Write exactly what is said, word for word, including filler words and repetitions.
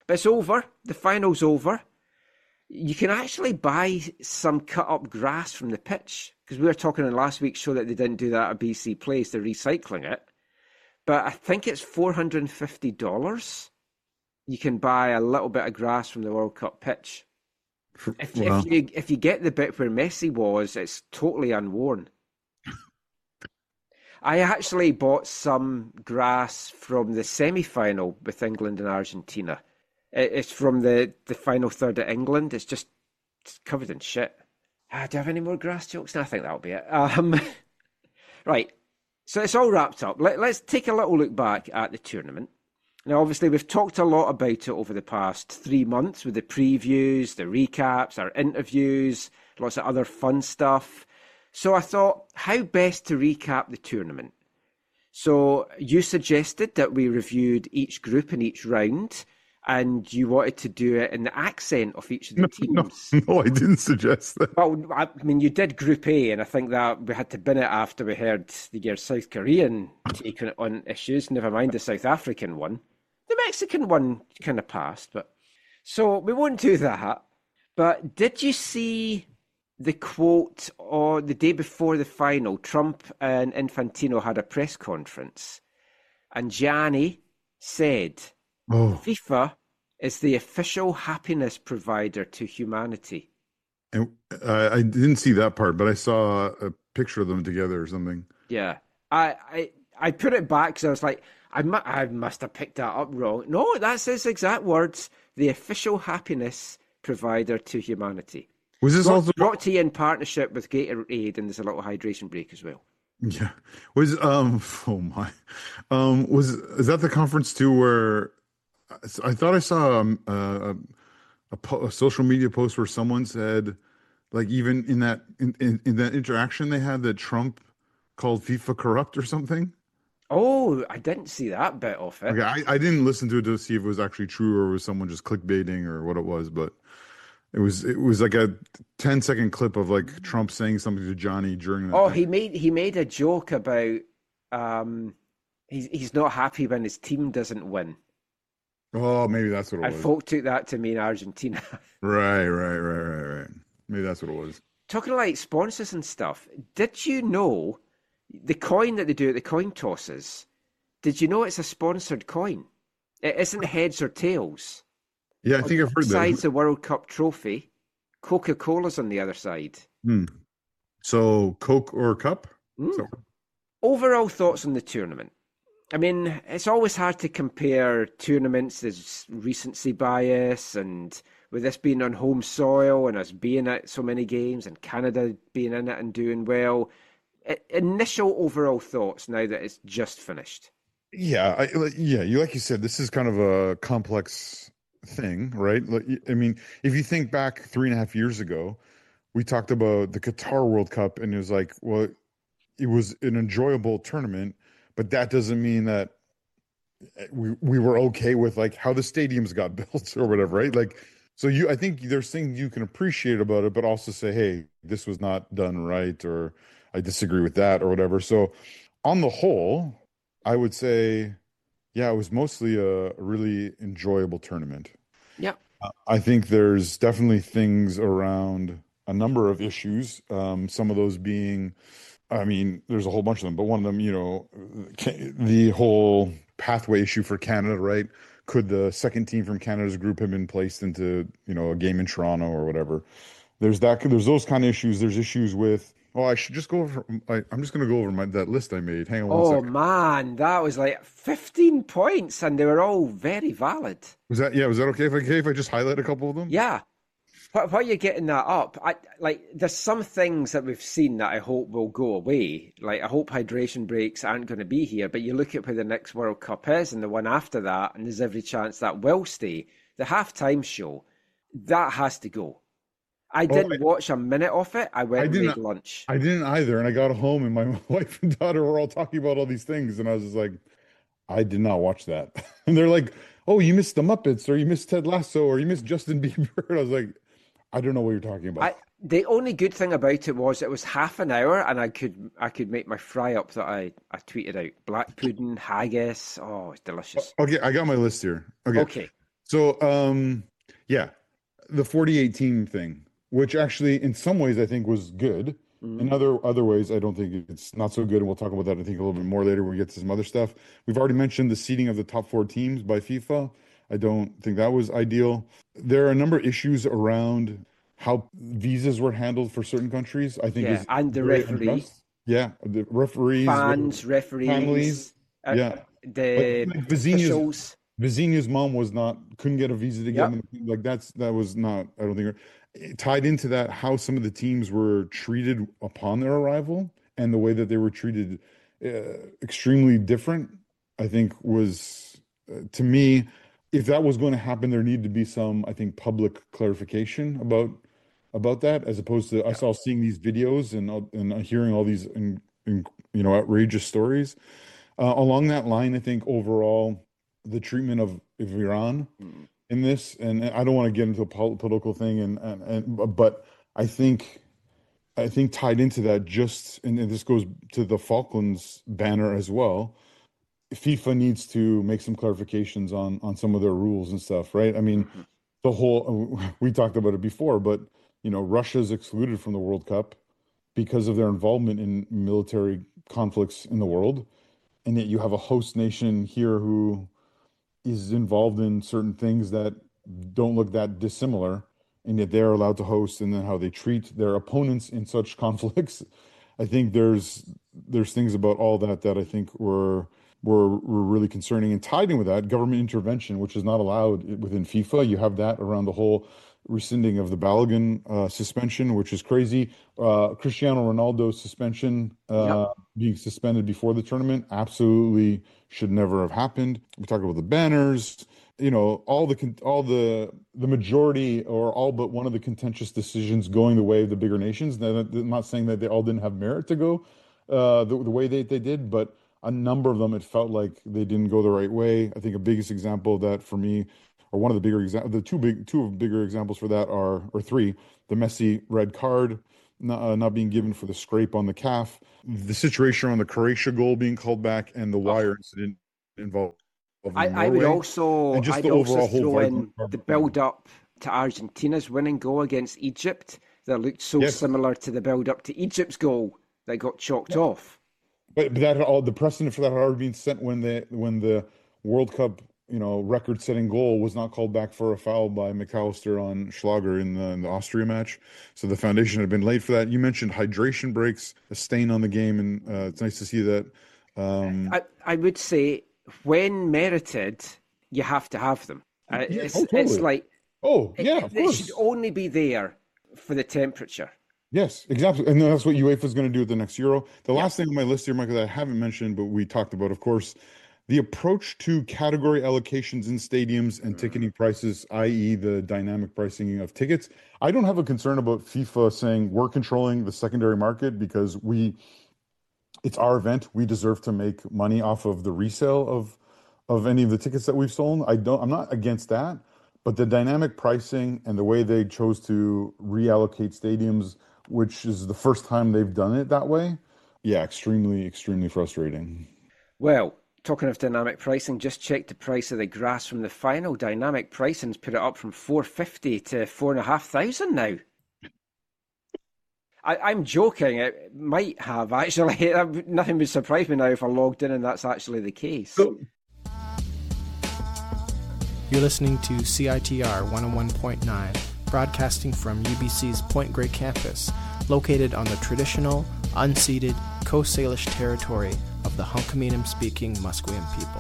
But it's over. The final's over. You can actually buy some cut up grass from the pitch because we were talking in last week's show that they didn't do that at B C Place. They're recycling it. But I think it's four hundred fifty dollars. You can buy a little bit of grass from the World Cup pitch. If, Wow. if you if you get the bit where Messi was, it's totally unworn. I actually bought some grass from the semi-final with England and Argentina. It's from the, the final third of England. It's just it's covered in shit. Ah, do I have any more grass jokes? No, I think that'll be it. Um, right. So it's all wrapped up. Let, let's take a little look back at the tournament. Now, obviously, we've talked a lot about it over the past three months with the previews, the recaps, our interviews, lots of other fun stuff. So I thought, how best to recap the tournament? So you suggested that we reviewed each group in each round, and you wanted to do it in the accent of each of the No, teams. no, no, I didn't suggest that. Well, I mean, you did Group A, and I think that we had to bin it after we heard the your South Korean take on issues, never mind the South African one. The Mexican one kind of passed, but... So we won't do that. But did you see the quote or the day before the final? Trump and Infantino had a press conference, and Gianni said... Oh, FIFA is the official happiness provider to humanity. and uh, I didn't see that part, but I saw a picture of them together or something. Yeah. I I, I put it back because I was like, I, mu- I must have picked that up wrong. No, that's his exact words. The official happiness provider to humanity. Was this Brought, also brought to you in partnership with Gatorade, and there's a little hydration break as well. Yeah. Was um oh my. Um was is that the conference too where I thought I saw um, a, a, po- a social media post where someone said, like, even in that in, in, in that interaction they had, that Trump called FIFA corrupt or something. Oh, I didn't see that bit of it. Okay, I, I didn't listen to it to see if it was actually true or was someone just clickbaiting or what it was, but it was it was like a ten second clip of like Trump saying something to Johnny during that Oh, thing. he made he made a joke about um he's he's not happy when his team doesn't win. Oh, maybe that's what it And was. folk took that to mean Argentina. Right, right, right, right, right. Maybe that's what it was. Talking like sponsors and stuff, did you know the coin that they do at the coin tosses? Did you know it's a sponsored coin? It isn't heads or tails. Yeah, I On think I've heard besides that. the World Cup trophy, Coca-Cola's on the other side. Hmm. So Coke or cup? Mm. So Overall thoughts on the tournament? I mean, it's always hard to compare tournaments. There's recency bias, and with this being on home soil and us being at so many games and Canada being in it and doing well, I- initial overall thoughts now that it's just finished. yeah, I, like- yeah, you like you said, this is kind of a complex thing, right? Like, y- I mean, if you think back three and a half years ago, we talked about the Qatar World Cup, and it was like, well, it was an enjoyable tournament, but that doesn't mean that we we were okay with like how the stadiums got built or whatever, right? Like, so you, I think there's things you can appreciate about it, but also say, hey, this was not done right, or I disagree with that, or whatever. So, on the whole, I would say, yeah, it was mostly a, a really enjoyable tournament. Yeah. I think there's definitely things around a number of issues. Um, some of those being, I mean, there's a whole bunch of them, but one of them, you know, ca- the whole pathway issue for Canada, right? Could the second team from Canada's group have been placed into, you know, a game in Toronto or whatever? There's that, there's those kind of issues. There's issues with, oh, I should just go over, I, I'm just going to go over my, that list I made. Hang on one Oh second. man, that was like fifteen points, and they were all very valid. Was that, yeah, was that okay if I, okay if I just highlight a couple of them? Yeah. Wh- While you're getting that up, I like there's some things that we've seen that I hope will go away. Like I hope hydration breaks aren't going to be here, but you look at where the next World Cup is and the one after that, and there's every chance that will stay. The halftime show, that has to go. I Oh, didn't watch a minute of it. I went I and didn't. made lunch. I didn't either. And I got home and my wife and daughter were all talking about all these things. And I was just like, I did not watch that. And they're like, oh, you missed the Muppets, or you missed Ted Lasso, or you missed Justin Bieber. And I was like, I don't know what you're talking about. I the only good thing about it was it was half an hour, and I could I could make my fry up that I I tweeted out. Black pudding, haggis. Oh, it's delicious. Okay, I got my list here. Okay. Okay. So, um, yeah, the forty-eight team thing, which actually in some ways I think was good. Mm. In other other ways, I don't think it's not so good. And we'll talk about that, I think, a little bit more later when we get to some other stuff. We've already mentioned the seeding of the top four teams by FIFA. I don't think that was ideal. There are a number of issues around how visas were handled for certain countries. I think Yeah, is and the very referee. unjust. Yeah, the referees, Fans, referees, families. uh, Yeah, the like, like Vizinia's officials. Vizinia's mom was not couldn't get a visa to get Yep. him. Like that's that was not. I don't think it, tied into that how some of the teams were treated upon their arrival and the way that they were treated uh, extremely different. I think was uh, to me, if that was going to happen, there needed to be some, I think, public clarification about about that, as opposed to us all seeing these videos and and hearing all these in, in, you know outrageous stories. Uh, along that line, I think overall the treatment of, of Iran Mm. in this, and I don't want to get into a pol- political thing, and, and and but I think I think tied into that, just and, and this goes to the Falklands banner as well. FIFA needs to make some clarifications on on some of their rules and stuff, right? I mean, Mhm. the whole we talked about it before, but you know, Russia's excluded from the World Cup because of their involvement in military conflicts in the world, and yet you have a host nation here who is involved in certain things that don't look that dissimilar, and yet they're allowed to host, and then how they treat their opponents in such conflicts. I think there's there's things about all that that I think were were were really concerning, and tied in with that, government intervention, which is not allowed within FIFA. You have that around the whole rescinding of the Balogun uh, suspension, which is crazy. Uh, Cristiano Ronaldo's suspension, uh, Yep. being suspended before the tournament, absolutely should never have happened. We talk about the banners, you know, all the con- all the the majority or all but one of the contentious decisions going the way of the bigger nations. Now, I'm not saying that they all didn't have merit to go uh, the, the way they, they did, but a number of them, it felt like they didn't go the right way. I think a biggest example of that for me, or one of the bigger examples, the two big, two of bigger examples for that are, or three, the Messi red card not, uh, not being given for the scrape on the calf, the situation around the Croatia goal being called back, and the Oh, wire incident involving I, I would Norway, also and just I'd the also overall whole throw VAR in the thing. build up to Argentina's winning goal against Egypt that looked so Yes, similar to the build up to Egypt's goal that got chalked off. but, but that had all the precedent for that had already been set when the when the World Cup, you know, record-setting goal was not called back for a foul by McAllister on Schlager in the, in the Austria match. So the foundation had been laid for that. You mentioned hydration breaks, a stain on the game, and uh, it's nice to see that. Um, I, I would say when merited, you have to have them. Uh, yeah, it's oh, it's totally. like Oh, it, yeah, it, of it should course. only be there for the temperature. Yes, exactly. And that's what UEFA is going to do at the next Euro. The Yep. last thing on my list here, Michael, that I haven't mentioned, but we talked about, of course, the approach to category allocations in stadiums and Mm. ticketing prices, that is the dynamic pricing of tickets. I don't have a concern about FIFA saying we're controlling the secondary market because we, it's our event. We deserve to make money off of the resale of of any of the tickets that we've sold. I don't, I'm not against that, but the dynamic pricing and the way they chose to reallocate stadiums, which is the first time they've done it that way, yeah, extremely, extremely frustrating. Well, talking of dynamic pricing, just check the price of the grass from the final. Dynamic pricing's put it up from four fifty to four and a half thousand now. I, I'm joking. It might have actually. Nothing would surprise me now if I logged in and that's actually the case. So, You're listening to C I T R one oh one point nine, broadcasting from U B C's Point Grey campus, located on the traditional, unceded Coast Salish territory of the Hunkaminam-speaking Musqueam people.